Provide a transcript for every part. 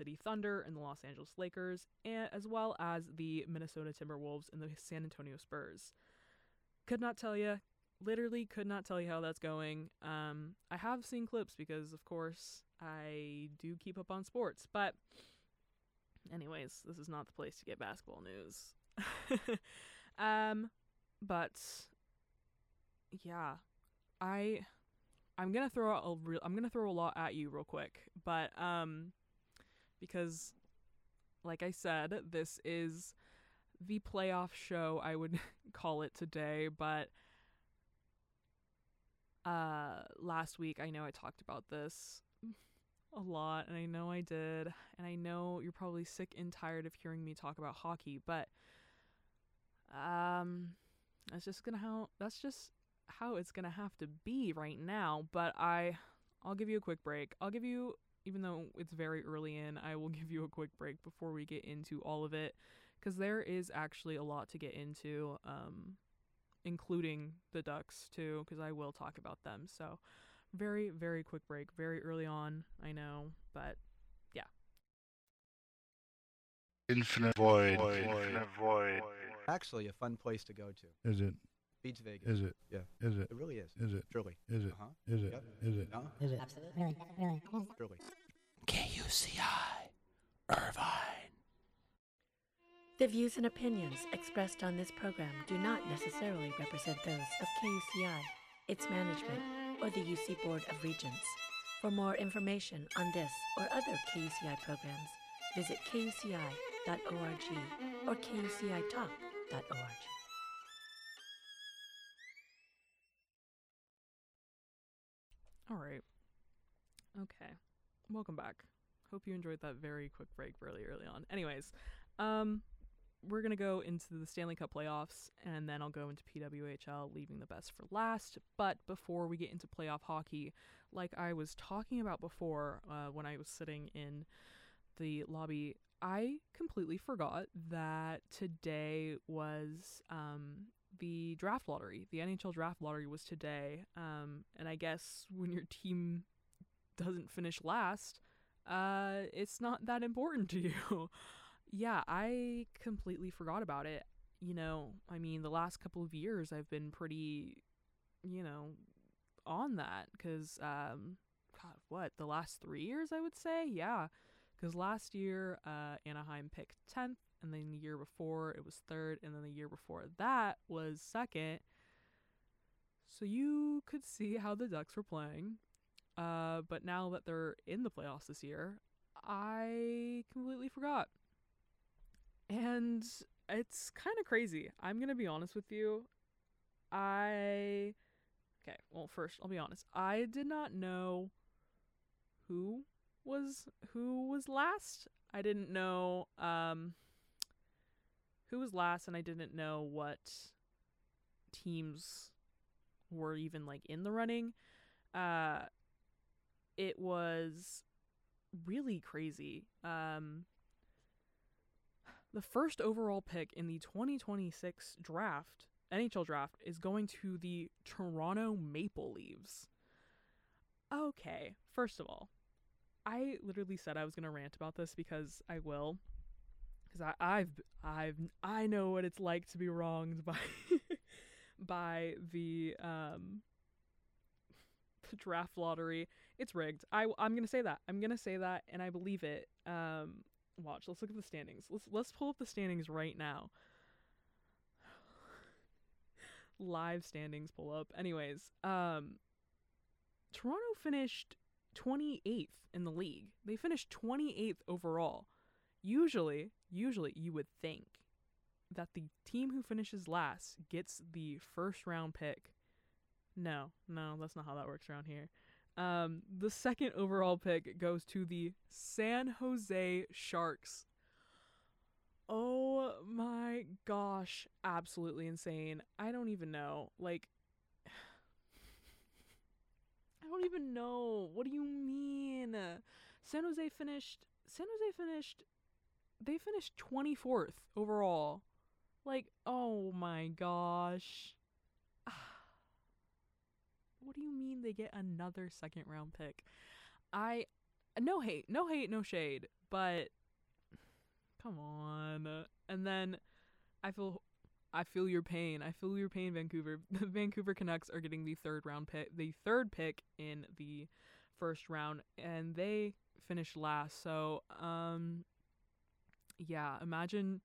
City Thunder and the Los Angeles Lakers, and as well as the Minnesota Timberwolves and the San Antonio Spurs. Could not tell you, literally could not tell you how that's going. I have seen clips because, of course, I do keep up on sports, but anyways, this is not the place to get basketball news. But yeah, I'm gonna throw out I'm gonna throw a lot at you real quick, but because like I said, this is the playoff show, I would call it today, but last week I know I talked about this a lot, and I know I did, and I know you're probably sick and tired of hearing me talk about hockey, but that's just how it's gonna have to be right now. But I'll give you a quick break. I'll give you, even though it's very early in, I will give you a quick break before we get into all of it, because there is actually a lot to get into, including the Ducks too, because I will talk about them. So very, very quick break, very early on, I know, but yeah. Infinite Void. Infinite Void. Actually, a fun place to go to. Is it? Beats Vegas. Is it? Yeah. Is it? It really is. Is it? Truly. Is it? Uh-huh. Is it? Yep. Is it? No? Is it? Absolutely. Really. Truly. KUCI, Irvine. The views and opinions expressed on this program do not necessarily represent those of KUCI, its management, or the UC Board of Regents. For more information on this or other KUCI programs, visit kuci.org or kucitalk.org. All right. Okay. Welcome back. Hope you enjoyed that very quick break really early on. Anyways, we're going to go into the Stanley Cup playoffs, and then I'll go into PWHL, leaving the best for last. But before we get into playoff hockey, like I was talking about before, when I was sitting in the lobby, I completely forgot that today was the draft lottery. The NHL draft lottery was today. And I guess when your team doesn't finish last, it's not that important to you. Yeah, I completely forgot about it. You know, I mean, the last couple of years I've been pretty, on that, because, the last 3 years, I would say? Yeah, because last year, Anaheim picked 10th, and then the year before it was 3rd, and then the year before that was 2nd. So you could see how the Ducks were playing. But now that they're in the playoffs this year, I completely forgot. And it's kind of crazy. I'm going to be honest with you. Okay, well, first, I'll be honest. I did not know who was last. I didn't know who was last, and I didn't know what teams were even in the running. It was really crazy. The first overall pick in the 2026 draft, NHL draft, is going to the Toronto Maple Leafs. Okay, first of all, I literally said I was going to rant about this because I will. Because I know what it's like to be wronged by by the draft lottery. It's rigged. I'm going to say that. I'm going to say that, and I believe it. Watch, let's look at the standings. Let's pull up the standings right now. Live standings pull up. Anyways, Toronto finished 28th in the league. They finished 28th overall. Usually you would think that the team who finishes last gets the first round pick. No, that's not how that works around here. The second overall pick goes to the San Jose Sharks. Oh my gosh, absolutely insane. I don't even know. I don't even know. What do you mean? San Jose finished they finished 24th overall. Oh my gosh. What do you mean they get another second round pick? no hate, no shade, but come on. And then I feel your pain. I feel your pain, Vancouver. The Vancouver Canucks are getting the third pick in the first round, and they finished last. So, yeah, imagine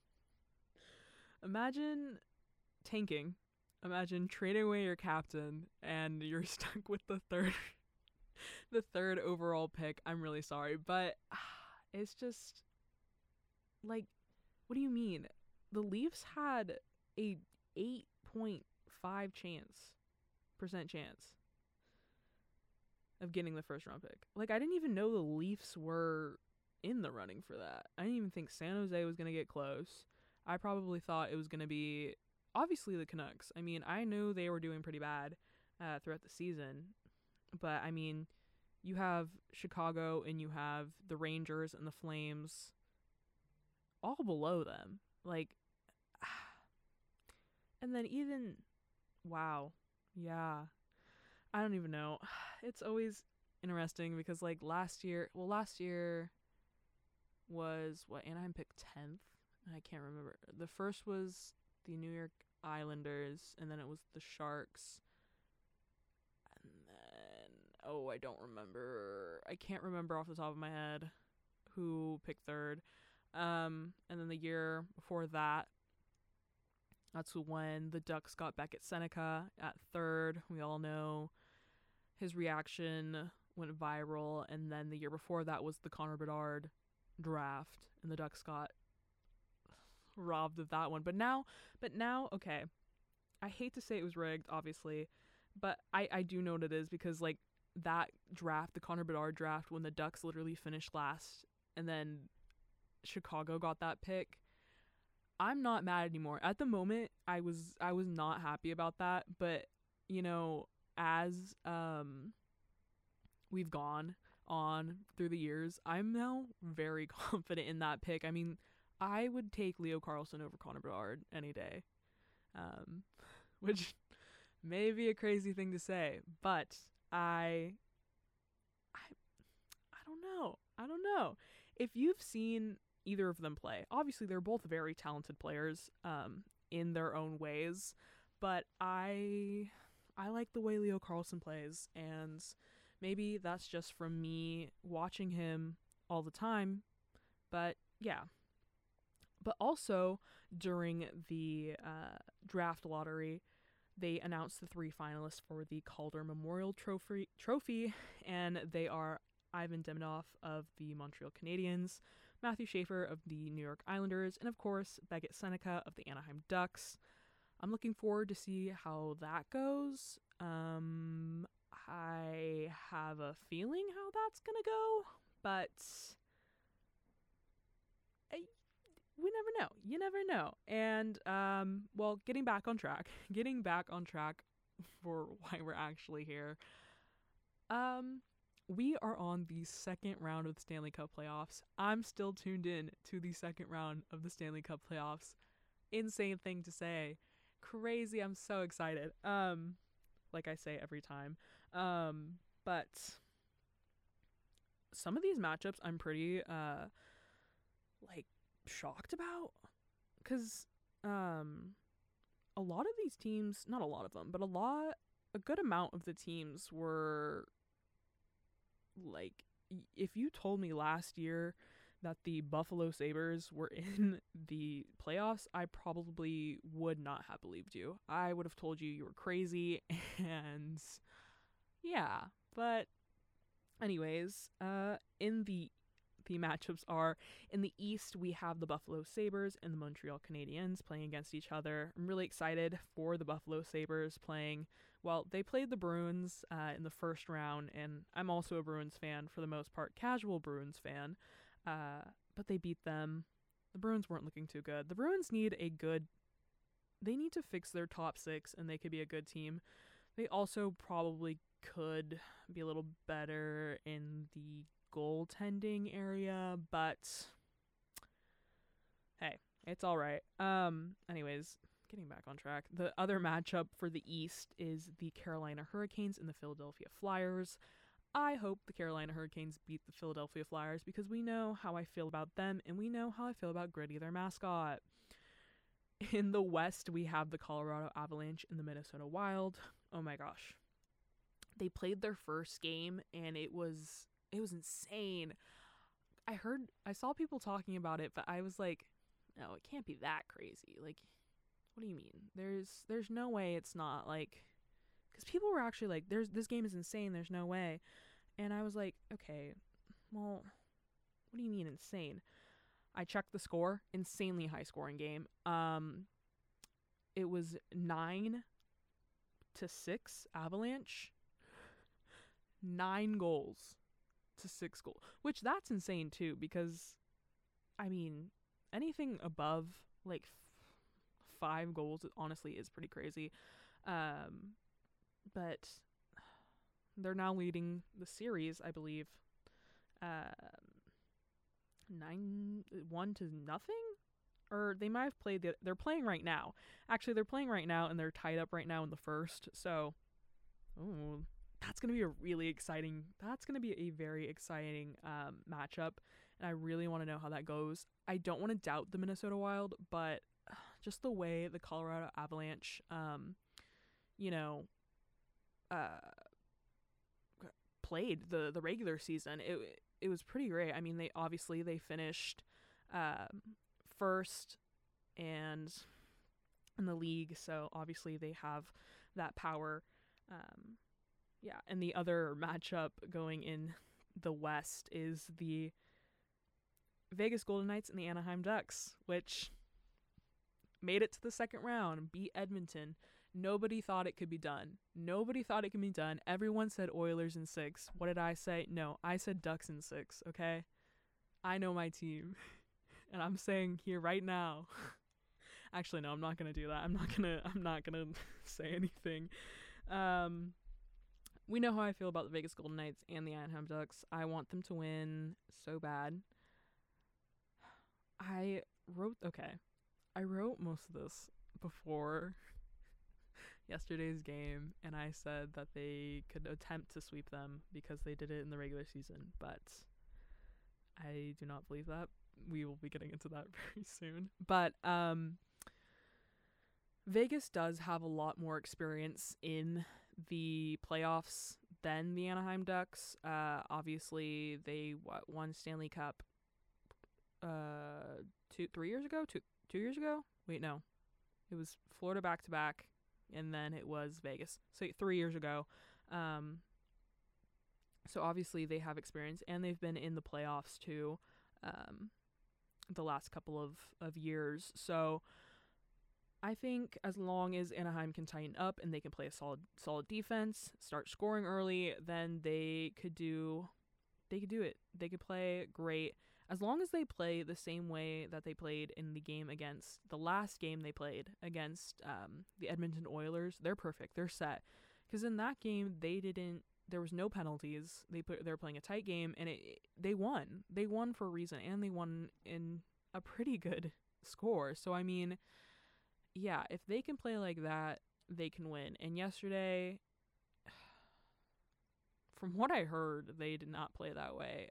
tanking. Imagine trading away your captain and you're stuck with the third overall pick. I'm really sorry, but it's just like, what do you mean? The Leafs had a 8.5% chance of getting the first round pick. Like, I didn't even know the Leafs were in the running for that. I didn't even think San Jose was going to get close. I probably thought it was going to be, obviously, the Canucks. I mean, I knew they were doing pretty bad throughout the season. But, I mean, you have Chicago and you have the Rangers and the Flames all below them. Like, and then even, wow, yeah, I don't even know. It's always interesting because, like, last year was, what, Anaheim picked 10th? I can't remember. The first was the New York Islanders, and then it was the Sharks. And then, I don't remember. I can't remember off the top of my head who picked third. And then the year before that, that's when the Ducks got Beckett Seneca at third. We all know his reaction went viral. And then the year before that was the Connor Bedard draft, and the Ducks got robbed of that one. But now, okay, I hate to say it was rigged, obviously, but I do know what it is, because, like, that draft, the Connor Bedard draft, when the Ducks literally finished last, and then Chicago got that pick, I'm not mad anymore. At the moment, I was not happy about that, but, you know, as we've gone on through the years, I'm now very confident in that pick. I mean, I would take Leo Carlsson over Connor Bedard any day, which may be a crazy thing to say, but I don't know. If you've seen either of them play, obviously they're both very talented players in their own ways, but I like the way Leo Carlsson plays, and maybe that's just from me watching him all the time, but yeah. But also, during the draft lottery, they announced the 3 finalists for the Calder Memorial Trophy, and they are Ivan Demidov of the Montreal Canadiens, Matthew Schaefer of the New York Islanders, and of course, Beckett Seneca of the Anaheim Ducks. I'm looking forward to see how that goes. I have a feeling how that's going to go, but we never know. You never know. And, well, getting back on track for why we're actually here. We are on the second round of the Stanley Cup playoffs. I'm still tuned in to the second round of the Stanley Cup playoffs. Insane thing to say. Crazy. I'm so excited. Like I say every time. But some of these matchups I'm pretty, like, shocked about, because a lot of these teams, not a lot of them, but a good amount of the teams were, like, if you told me last year that the Buffalo Sabres were in the playoffs, I probably would not have believed you. I would have told you were crazy, and yeah. But anyways, in the matchups are, in the East, we have the Buffalo Sabres and the Montreal Canadiens playing against each other. I'm really excited for the Buffalo Sabres playing, well, they played the Bruins in the first round, and I'm also a Bruins fan, for the most part, casual Bruins fan, but they beat them. The Bruins weren't looking too good. The Bruins need to fix their top 6, and they could be a good team. They also probably could be a little better in the goaltending area, but hey, it's all right. Anyways, getting back on track. The other matchup for the East is the Carolina Hurricanes and the Philadelphia Flyers. I hope the Carolina Hurricanes beat the Philadelphia Flyers because we know how I feel about them and we know how I feel about Gritty, their mascot. In the West, we have the Colorado Avalanche and the Minnesota Wild. Oh my gosh. They played their first game and it was insane. I saw people talking about it, but I was like, no, it can't be that crazy. Like, what do you mean? There's no way it's not, like, because people were actually like, this game is insane, there's no way. And I was like, okay, well, what do you mean insane? I checked the score, insanely high scoring game. It was 9-6 Avalanche. 9 goals to 6 goals, which that's insane too, because I mean, anything above like 5 goals honestly is pretty crazy. But they're now leading the series, I believe, 9-1 to nothing, or they might have played they're playing right now. Actually, they're playing right now and they're tied up right now in the first. So, that's going to be a very exciting matchup, and I really want to know how that goes. I don't want to doubt the Minnesota Wild, but just the way the Colorado Avalanche played the regular season, it was pretty great. I mean, they finished first and in the league, so obviously they have that power. And the other matchup going in the West is the Vegas Golden Knights and the Anaheim Ducks, which made it to the second round, beat Edmonton. Nobody thought it could be done. Everyone said Oilers in 6. What did I say? No, I said Ducks in 6, okay? I know my team. And I'm saying here right now. Actually, no, I'm not going to do that. I'm not going to say anything. We know how I feel about the Vegas Golden Knights and the Anaheim Ducks. I want them to win so bad. I wrote most of this before yesterday's game, and I said that they could attempt to sweep them because they did it in the regular season, but I do not believe that. We will be getting into that very soon. But Vegas does have a lot more experience in the playoffs than the Anaheim Ducks. Obviously, they won Stanley Cup 2 years ago? 2 years ago? Wait, no. It was Florida back-to-back, and then it was Vegas. So 3 years ago. So obviously they have experience, and they've been in the playoffs too the last couple of years. So I think as long as Anaheim can tighten up and they can play a solid defense, start scoring early, then they could do it. They could play great. As long as they play the same way that they played in the last game they played against the Edmonton Oilers, they're perfect. They're set. Because in that game, there was no penalties. They were playing a tight game, and they won. They won for a reason, and they won in a pretty good score. So, I mean, yeah, if they can play like that, they can win. And yesterday, from what I heard, they did not play that way.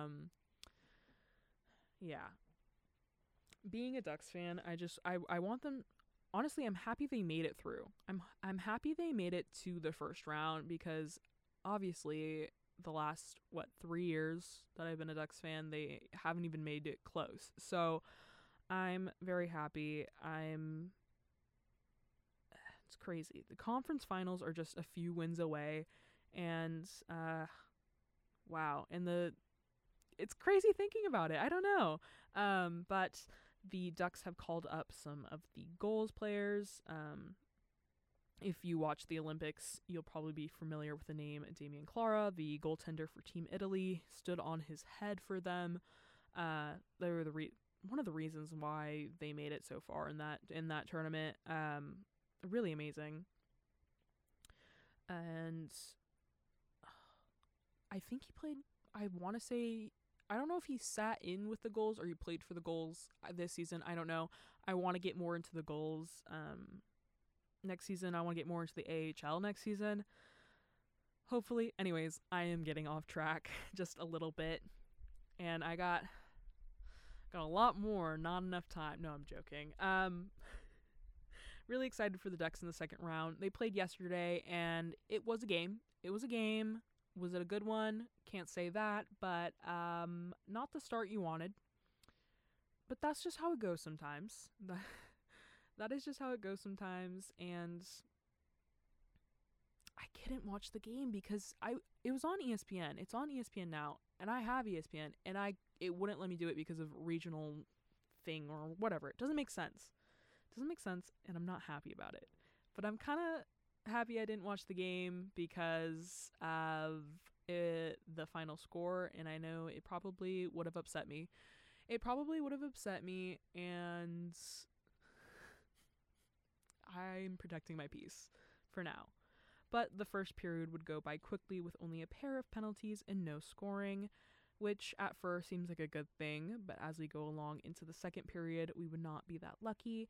Yeah. Being a Ducks fan, I want them. Honestly, I'm happy they made it through. I'm happy they made it to the first round, because obviously the last 3 years that I've been a Ducks fan, they haven't even made it close. So I'm very happy. It's crazy. The conference finals are just a few wins away, and wow. And it's crazy thinking about it. I don't know. But the Ducks have called up some of the goals players. If you watch the Olympics, you'll probably be familiar with the name Damian Clara, the goaltender for Team Italy, stood on his head for them. They were one of the reasons why they made it so far in that tournament. Really amazing. And I think he played, I want to say, I don't know if he sat in with the goals or he played for the goals this season. I don't know. I want to get more into the goals next season. I want to get more into the AHL next season. hopefully, anyways, I am getting off track just a little bit, and I got a lot more, not enough time. No, I'm joking. Really excited for the Ducks in the second round. They played yesterday, and it was a game. Was it a good one? Can't say that, but not the start you wanted. But that's just how it goes sometimes. That is just how it goes sometimes, and I couldn't watch the game because it was on ESPN. It's on ESPN now, and I have ESPN, and it wouldn't let me do it because of regional thing or whatever. It doesn't make sense. And I'm not happy about it. But I'm kind of happy I didn't watch the game because of the final score, and I know it probably would have upset me. And I'm protecting my peace for now. But the first period would go by quickly with only a pair of penalties and no scoring, which at first seems like a good thing, but as we go along into the second period, we would not be that lucky.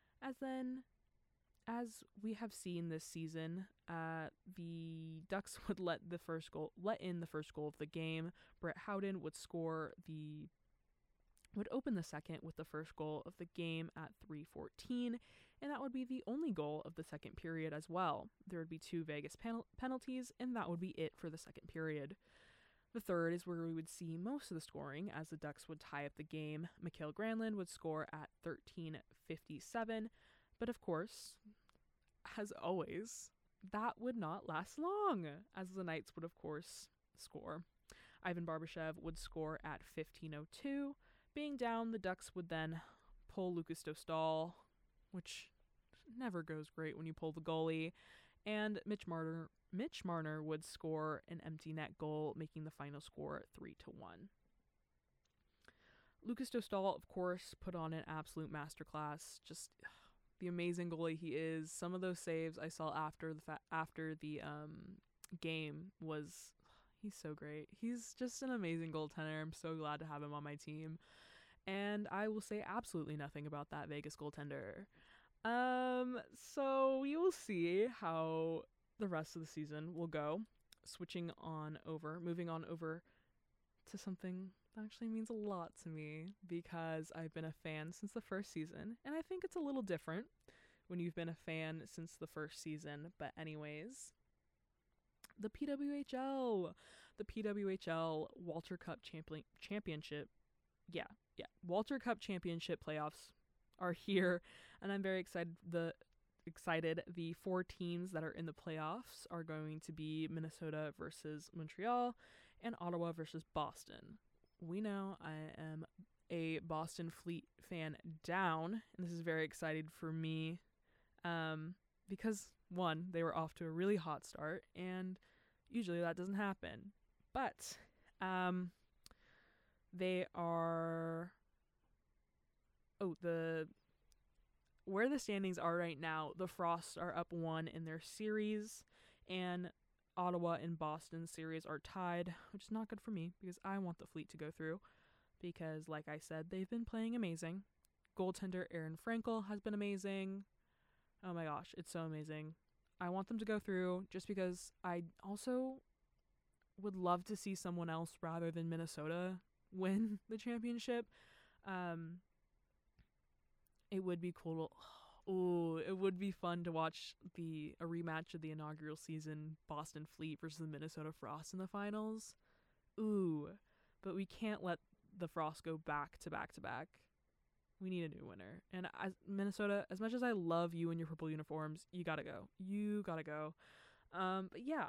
As we have seen this season, the Ducks would let in the first goal of the game. Brett Howden would open the second with the first goal of the game at 3:14, and that would be the only goal of the second period as well. There would be 2 Vegas penalties, and that would be it for the second period. The third is where we would see most of the scoring, as the Ducks would tie up the game. Mikael Granlund would score at 13:57, but of course, as always, that would not last long, as the Knights would of course score. Ivan Barbashev would score at 15:02. Being down, the Ducks would then pull Lukas Dostal, which never goes great when you pull the goalie, and Mitch Marner would score an empty net goal, making the final score 3-1. Lukas Dostal, of course, put on an absolute masterclass. Just the amazing goalie he is. Some of those saves I saw after the game he's so great. He's just an amazing goaltender. I'm so glad to have him on my team. And I will say absolutely nothing about that Vegas goaltender. So we will see how the rest of the season will go. Moving on over to something that actually means a lot to me, because I've been a fan since the first season, and I think it's a little different when you've been a fan since the first season. But anyways, the PWHL Walter Cup Championship. Yeah. Walter Cup Championship playoffs are here, and I'm very excited. The 4 teams that are in the playoffs are going to be Minnesota versus Montreal and Ottawa versus Boston. We know I am a Boston Fleet fan down, and this is very excited for me because, one, they were off to a really hot start, and usually that doesn't happen. But they are... where the standings are right now, the Frosts are up 1 in their series, and Ottawa and Boston series are tied, which is not good for me because I want the Fleet to go through, because like I said, they've been playing amazing. Goaltender Aaron Frankel has been amazing. Oh my gosh, it's so amazing. I want them to go through just because I also would love to see someone else rather than Minnesota win the championship. It would be cool. It would be fun to watch a rematch of the inaugural season, Boston Fleet versus the Minnesota Frost in the finals. But we can't let the Frost go back to back to back. We need a new winner. And as Minnesota, as much as I love you and your purple uniforms, you gotta go. But yeah,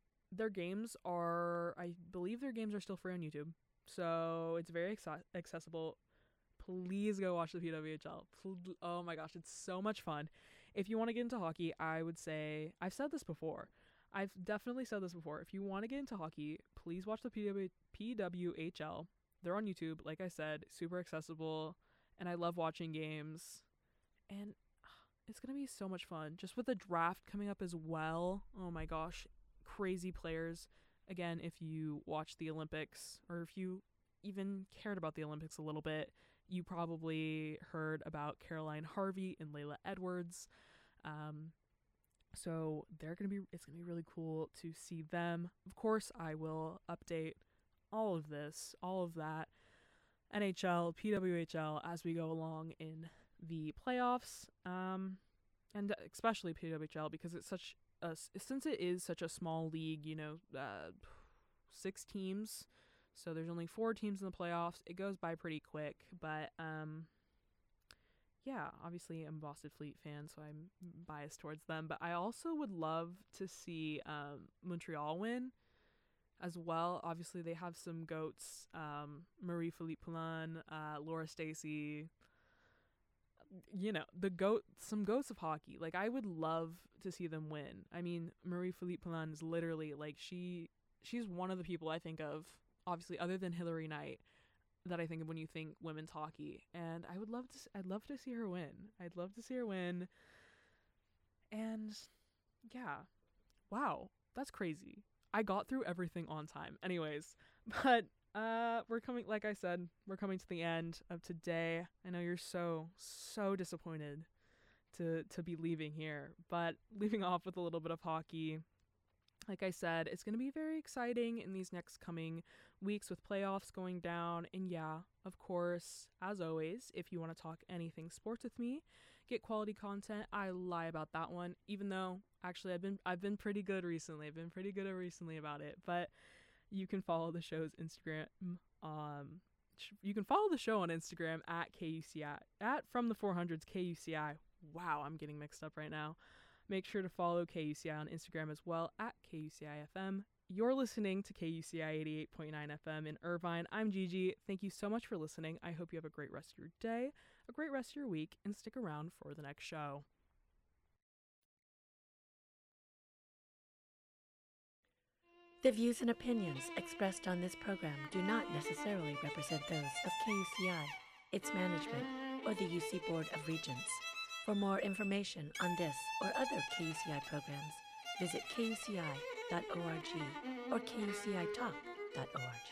I believe their games are still free on YouTube. So it's very accessible. Please go watch the PWHL. Oh my gosh, it's so much fun. If you want to get into hockey, I would say, I've said this before. I've definitely said this before. If you want to get into hockey, please watch the PWHL. They're on YouTube, like I said, super accessible, and I love watching games. And it's going to be so much fun. Just with the draft coming up as well. Oh my gosh, crazy players. Again, if you watch the Olympics, or if you even cared about the Olympics a little bit, you probably heard about Caroline Harvey and Layla Edwards. So it's gonna be really cool to see them. Of course, I will update all of this, all of that, NHL, PWHL as we go along in the playoffs, and especially PWHL because since it is such a small league, 6 teams, so there's only 4 teams in the playoffs. It goes by pretty quick, but yeah, obviously I'm a Boston Fleet fan, so I'm biased towards them. But I also would love to see Montreal win as well. Obviously, they have some goats, Marie-Philippe Poulin, Laura Stacey. Some goats of hockey. Like, I would love to see them win. I mean, Marie-Philippe Poulin is literally, like, she's one of the people I think of, obviously, other than Hillary Knight, that I think of when you think women's hockey. And I'd love to see her win. I'd love to see her win. And yeah. Wow, that's crazy. I got through everything on time. Anyways, but we're coming to the end of today. I know you're so disappointed to be leaving here, but leaving off with a little bit of hockey. Like I said, it's going to be very exciting in these next coming weeks with playoffs going down. And yeah, of course, as always, if you want to talk anything sports with me, get quality content. I lie about that one, even though actually I've been pretty good recently. I've been pretty good recently about it. But you can follow the show's Instagram. You can follow the show on Instagram at KUCI, at From the 400s KUCI. Wow, I'm getting mixed up right now. Make sure to follow KUCI on Instagram as well at KUCI-FM. You're listening to KUCI 88.9 FM in Irvine. I'm Gigi. Thank you so much for listening. I hope you have a great rest of your day, a great rest of your week, and stick around for the next show. The views and opinions expressed on this program do not necessarily represent those of KUCI, its management, or the UC Board of Regents. For more information on this or other KUCI programs, visit kuci.org or kucitalk.org.